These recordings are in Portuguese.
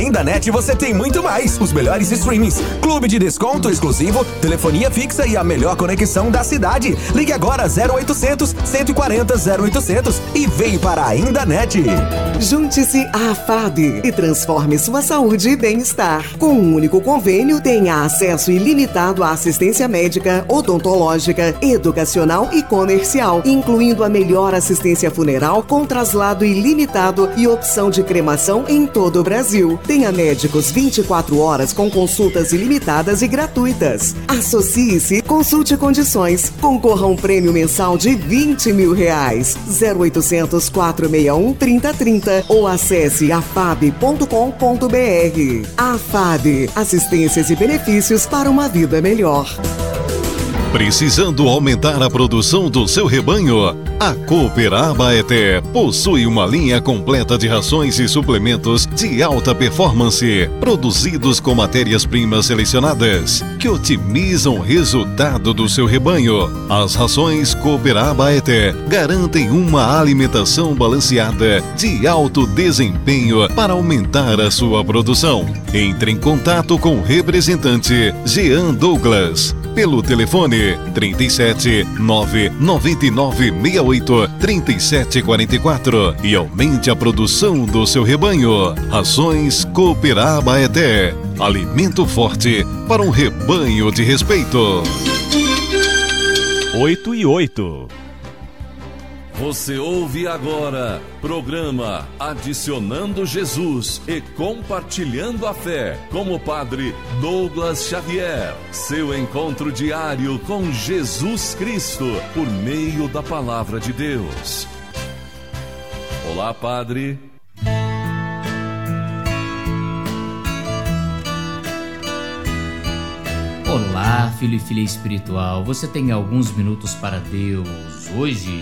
Ainda Net você tem muito mais. Os melhores streamings, clube de desconto exclusivo, telefonia fixa e a melhor conexão da cidade. Ligue agora 0800 140 0800 e vem para a Ainda Net. Junte-se à AFAB e transforme sua saúde e bem-estar. Com um único convênio, tenha acesso ilimitado à assistência médica, odontológica, educacional e comercial, incluindo a melhor assistência funeral com traslado ilimitado e opção de cremação em todo o Brasil. Tenha médicos 24 horas com consultas ilimitadas e gratuitas. Associe-se, consulte condições. Concorra a um prêmio mensal de R$20 mil. 0800 461 3030 ou acesse afab.com.br. AFAB, assistências e benefícios para uma vida melhor. Precisando aumentar a produção do seu rebanho? A Cooper-Abaeté possui uma linha completa de rações e suplementos de alta performance, produzidos com matérias-primas selecionadas, que otimizam o resultado do seu rebanho. As rações Cooper-Abaeté garantem uma alimentação balanceada de alto desempenho para aumentar a sua produção. Entre em contato com o representante Jean Douglas pelo telefone 37 999 68 37 44 e aumente a produção do seu rebanho. Rações Cooper-Abaeté, alimento forte para um rebanho de respeito. 8:08. Você ouve agora programa Adicionando Jesus e Compartilhando a Fé com o Padre Douglas Xavier. Seu encontro diário com Jesus Cristo por meio da Palavra de Deus. Olá, Padre. Olá, filho e filha espiritual. Você tem alguns minutos para Deus hoje?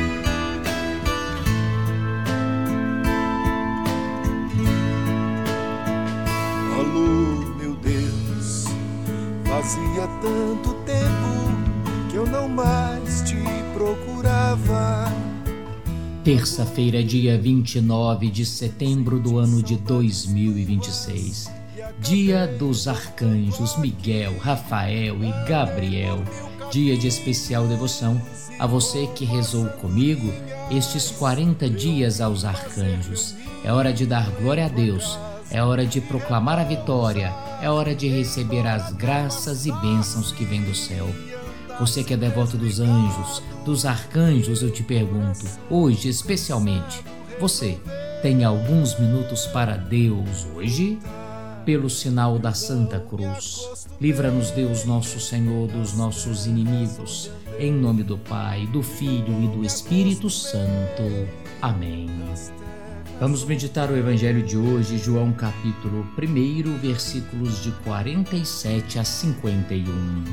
Fazia tanto tempo que eu não mais te procurava. Terça-feira, dia 29 de setembro do ano de 2026. Dia dos arcanjos Miguel, Rafael e Gabriel. Dia de especial devoção a você que rezou comigo estes 40 dias aos arcanjos. É hora de dar glória a Deus. É hora de proclamar a vitória, é hora de receber as graças e bênçãos que vêm do céu. Você que é devoto dos anjos, dos arcanjos, eu te pergunto, hoje especialmente, você tem alguns minutos para Deus hoje? Pelo sinal da Santa Cruz, livra-nos Deus nosso Senhor dos nossos inimigos, em nome do Pai, do Filho e do Espírito Santo. Amém. Vamos meditar o Evangelho de hoje, João capítulo 1, versículos de 47 a 51.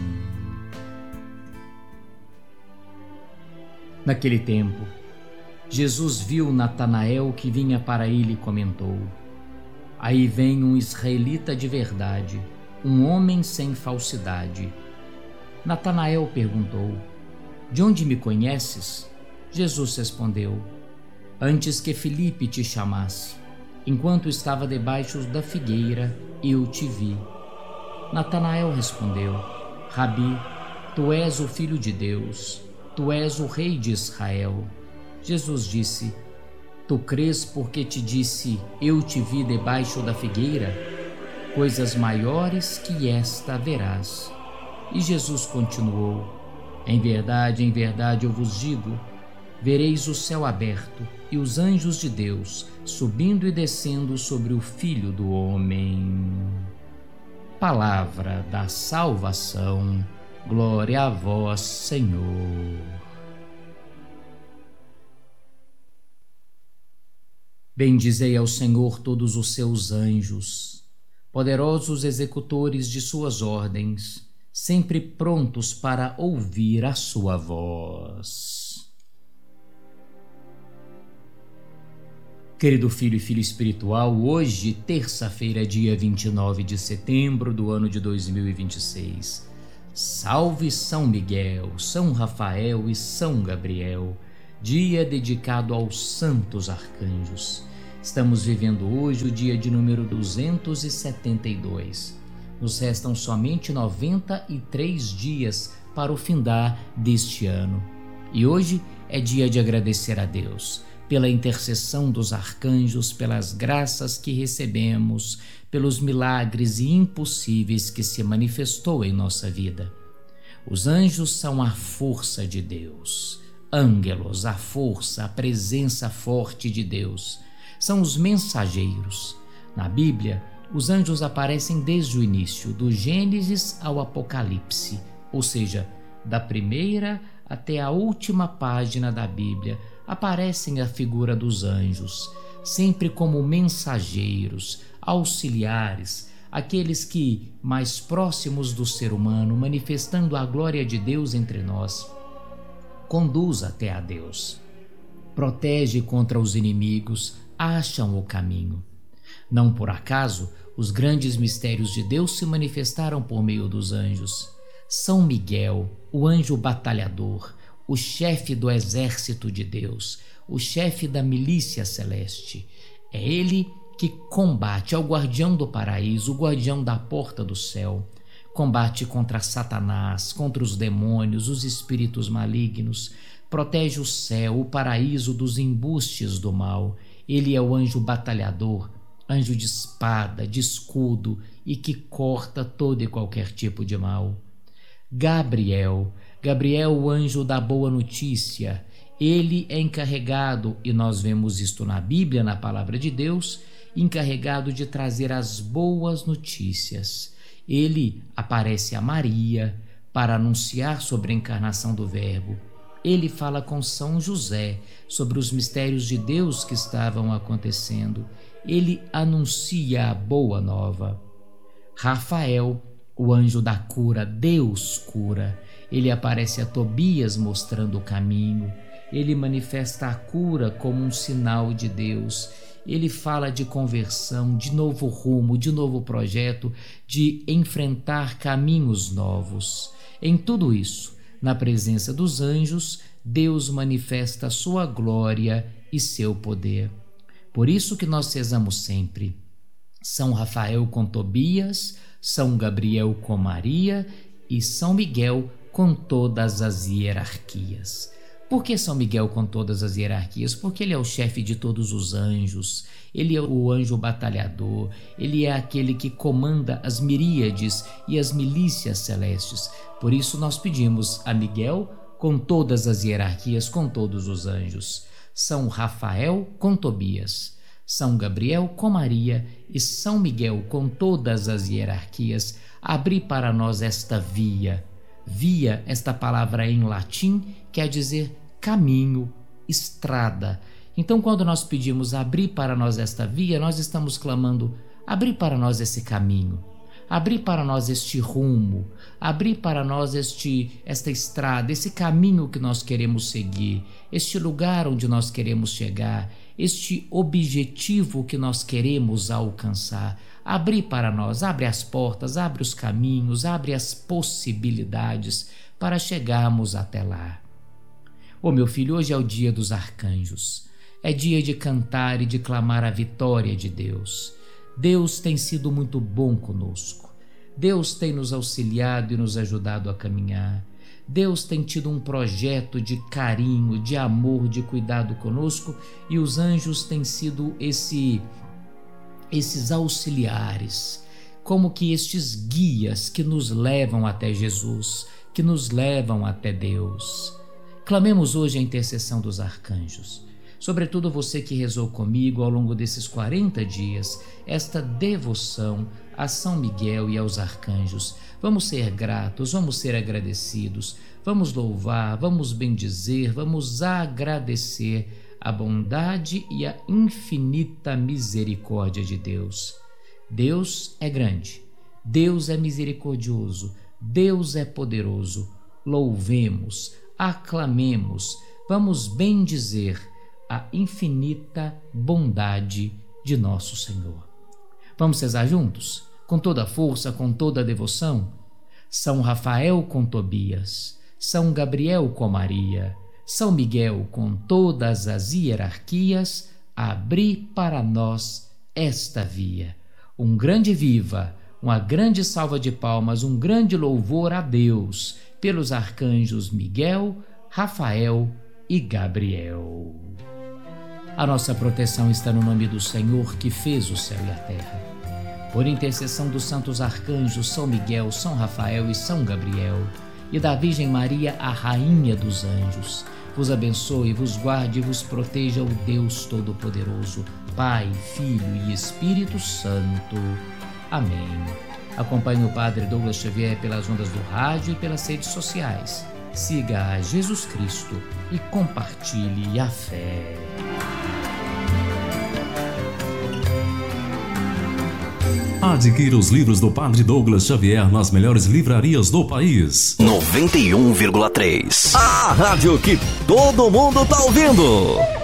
Naquele tempo, Jesus viu Natanael que vinha para ele e comentou: Aí vem um israelita de verdade, um homem sem falsidade. Natanael perguntou: De onde me conheces? Jesus respondeu: Antes que Filipe te chamasse, enquanto estava debaixo da figueira, eu te vi. Natanael respondeu: Rabi, tu és o Filho de Deus, tu és o Rei de Israel. Jesus disse: Tu crês porque te disse, eu te vi debaixo da figueira? Coisas maiores que esta verás. E Jesus continuou: em verdade, eu vos digo, vereis o céu aberto e os anjos de Deus subindo e descendo sobre o Filho do Homem. Palavra da salvação. Glória a vós, Senhor. Bendizei ao Senhor todos os seus anjos, poderosos executores de suas ordens, sempre prontos para ouvir a sua voz. Querido filho e filha espiritual, hoje, terça-feira, dia 29 de setembro do ano de 2026. Salve São Miguel, São Rafael e São Gabriel, dia dedicado aos santos arcanjos. Estamos vivendo hoje o dia de número 272. Nos restam somente 93 dias para o findar deste ano. E hoje é dia de agradecer a Deus pela intercessão dos arcanjos, pelas graças que recebemos, pelos milagres e impossíveis que se manifestou em nossa vida. Os anjos são a força de Deus. Ângelos, a força, a presença forte de Deus. São os mensageiros. Na Bíblia, os anjos aparecem desde o início, do Gênesis ao Apocalipse, ou seja, da primeira até a última página da Bíblia, aparecem a figura dos anjos, sempre como mensageiros, auxiliares, aqueles que, mais próximos do ser humano, manifestando a glória de Deus entre nós, conduz até a Deus. Protege contra os inimigos, acham o caminho. Não por acaso, os grandes mistérios de Deus se manifestaram por meio dos anjos. São Miguel, o anjo batalhador, o chefe do exército de Deus, o chefe da milícia celeste. É ele que combate, é o guardião do paraíso, o guardião da porta do céu. Combate contra Satanás, contra os demônios, os espíritos malignos. Protege o céu, o paraíso dos embustes do mal. Ele é o anjo batalhador, anjo de espada, de escudo e que corta todo e qualquer tipo de mal. Gabriel, o anjo da boa notícia. Ele é encarregado, e nós vemos isto na Bíblia, na palavra de Deus, encarregado de trazer as boas notícias. Ele aparece a Maria para anunciar sobre a encarnação do Verbo. Ele fala com São José sobre os mistérios de Deus que estavam acontecendo. Ele anuncia a boa nova. Rafael, o anjo da cura, Deus cura. Ele aparece a Tobias mostrando o caminho. Ele manifesta a cura como um sinal de Deus. Ele fala de conversão, de novo rumo, de novo projeto, de enfrentar caminhos novos. Em tudo isso, na presença dos anjos, Deus manifesta a sua glória e seu poder. Por isso que nós rezamos sempre São Rafael com Tobias, São Gabriel com Maria e São Miguel com todas as hierarquias. Por que São Miguel com todas as hierarquias? Porque ele é o chefe de todos os anjos, ele é o anjo batalhador, ele é aquele que comanda as miríades e as milícias celestes. Por isso nós pedimos a Miguel com todas as hierarquias, com todos os anjos. São Rafael com Tobias, São Gabriel com Maria e São Miguel com todas as hierarquias, abri para nós esta via. Via, esta palavra em latim, quer dizer caminho, estrada. Então, quando nós pedimos abrir para nós esta via, nós estamos clamando, abrir para nós esse caminho, abrir para nós este rumo, abrir para nós esta estrada, esse caminho que nós queremos seguir, este lugar onde nós queremos chegar, este objetivo que nós queremos alcançar. Abrir para nós, abre as portas, abre os caminhos, abre as possibilidades para chegarmos até lá. Ô meu filho, hoje é o dia dos arcanjos. É dia de cantar e de clamar a vitória de Deus. Deus tem sido muito bom conosco. Deus tem nos auxiliado e nos ajudado a caminhar. Deus tem tido um projeto de carinho, de amor, de cuidado conosco, e os anjos têm sido esses auxiliares, como que estes guias que nos levam até Jesus, que nos levam até Deus. Clamemos hoje a intercessão dos arcanjos. Sobretudo você que rezou comigo ao longo desses 40 dias, esta devoção a São Miguel e aos arcanjos. Vamos ser gratos, vamos ser agradecidos, vamos louvar, vamos bendizer, vamos agradecer a bondade e a infinita misericórdia de Deus. Deus é grande, Deus é misericordioso, Deus é poderoso. Louvemos, aclamemos, vamos bendizer a infinita bondade de nosso Senhor. Vamos rezar juntos? Com toda a força, com toda a devoção? São Rafael com Tobias, São Gabriel com Maria, São Miguel com todas as hierarquias, abri para nós esta via. Um grande viva, uma grande salva de palmas, um grande louvor a Deus pelos arcanjos Miguel, Rafael e Gabriel. A nossa proteção está no nome do Senhor que fez o céu e a terra. Por intercessão dos santos arcanjos São Miguel, São Rafael e São Gabriel, e da Virgem Maria, a Rainha dos Anjos, vos abençoe, vos guarde e vos proteja o Deus Todo-Poderoso, Pai, Filho e Espírito Santo. Amém. Acompanhe o Padre Douglas Xavier pelas ondas do rádio e pelas redes sociais. Siga a Jesus Cristo e compartilhe a fé. Adquira os livros do Padre Douglas Xavier nas melhores livrarias do país. 91,3. A rádio que todo mundo tá ouvindo.